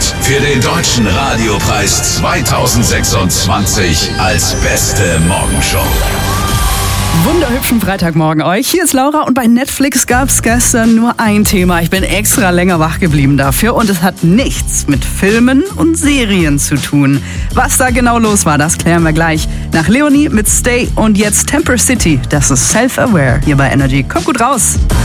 für den Deutschen Radiopreis 2026 als beste Morgenshow. Wunderhübschen Freitagmorgen euch. Hier ist Laura und bei Netflix gab es gestern nur ein Thema. Ich bin extra länger wach geblieben dafür und es hat nichts mit Filmen und Serien zu tun. Was da genau los war, das klären wir gleich. Nach Leonie mit Stay und jetzt Temper City. Das ist Self-Aware hier bei Energy. Kommt gut raus.